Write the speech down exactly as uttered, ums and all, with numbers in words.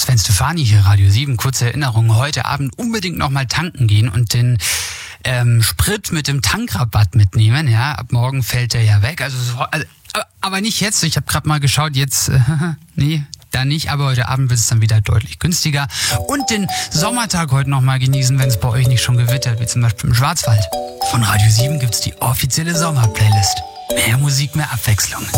Sven Stefani hier, Radio sieben. Kurze Erinnerung, heute Abend unbedingt nochmal tanken gehen und den ähm, Sprit mit dem Tankrabatt mitnehmen. Ja, ab morgen fällt der ja weg. Also, also aber nicht jetzt. Ich habe gerade mal geschaut, jetzt, äh, nee, da nicht. Aber heute Abend wird es dann wieder deutlich günstiger. Und den Sommertag heute nochmal genießen, wenn es bei euch nicht schon gewittert, wie zum Beispiel im Schwarzwald. Von Radio sieben gibt's die offizielle Sommerplaylist. Mehr Musik, mehr Abwechslung.